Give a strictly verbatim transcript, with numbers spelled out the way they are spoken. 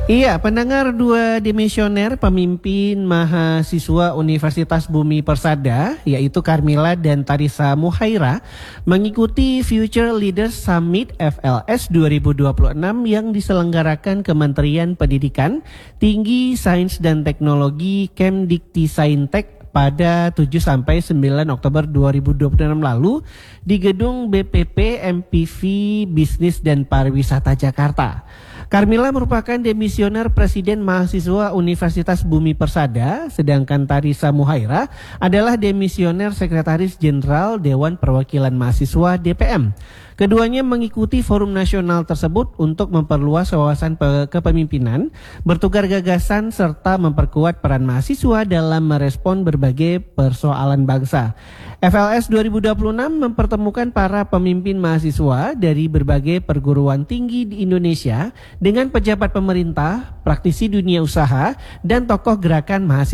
Iya, pendengar dua demisioner pemimpin mahasiswa Universitas Bumi Persada, yaitu Carmila dan Tarisa Muhaira, mengikuti Future Leaders Summit F L S dua ribu dua puluh enam yang diselenggarakan Kementerian Pendidikan Tinggi, Sains dan Teknologi Kemdikti-Saintek pada tujuh sampai sembilan Oktober dua ribu dua puluh enam lalu di gedung B P P M P V Bisnis dan Pariwisata Jakarta. Carmila merupakan demisioner Presiden Mahasiswa Universitas Bumi Persada, sedangkan Tarisa Muhaira adalah demisioner Sekretaris Jenderal Dewan Perwakilan Mahasiswa D P M. Keduanya mengikuti forum nasional tersebut untuk memperluas wawasan kepemimpinan, bertukar gagasan, serta memperkuat peran mahasiswa dalam merespon berbagai persoalan bangsa. F L S dua ribu dua puluh enam mempertemukan para pemimpin mahasiswa dari berbagai perguruan tinggi di Indonesia dengan pejabat pemerintah, praktisi dunia usaha, dan tokoh gerakan mahasiswa